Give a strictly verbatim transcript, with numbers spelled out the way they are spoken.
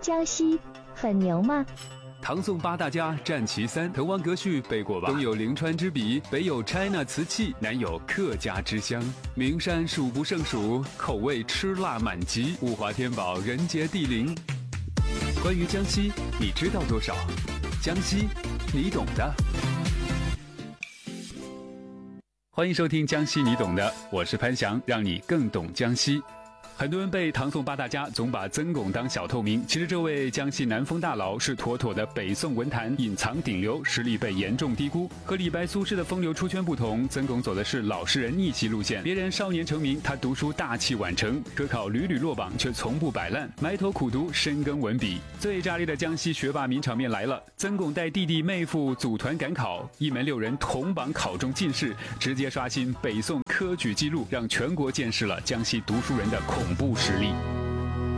江西很牛吗？ 唐宋八大家占其三，滕王阁序背过吧？东有临川之笔，北有 China 瓷器，南有客家之乡，名山数不胜数，口味吃辣满级，物华天宝，人杰地灵。关于江西，你知道多少？江西，你懂的。欢迎收听江西你懂的，我是潘翔，让你更懂江西。很多人背唐宋八大家总把曾巩当小透明，其实这位江西南风大佬是妥妥的北宋文坛隐藏顶流，实力被严重低估。和李白苏轼的风流出圈不同，曾巩走的是老实人逆袭路线。别人少年成名，他读书大器晚成，科考屡屡落榜，却从不摆烂，埋头苦读，深耕文笔。最炸裂的江西学霸名场面来了，曾巩带弟弟妹夫组团赶考，一门六人同榜考中进士，直接刷新北宋科举纪录，让全国见识了江西读书人的恐怖实力。